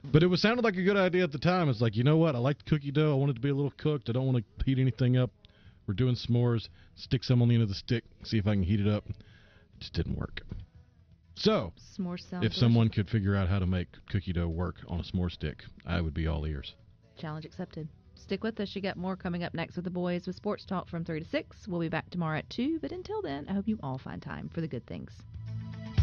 But it sounded like a good idea at the time. It's like, you know what? I like the cookie dough. I want it to be a little cooked. I don't want to heat anything up. We're doing s'mores. Stick some on the end of the stick. See if I can heat it up. It just didn't work. So, if someone could figure out how to make cookie dough work on a s'more stick, I would be all ears. Challenge accepted. Stick with us. You got more coming up next with the boys with Sports Talk from 3 to 6. We'll be back tomorrow at 2. But until then, I hope you all find time for the good things.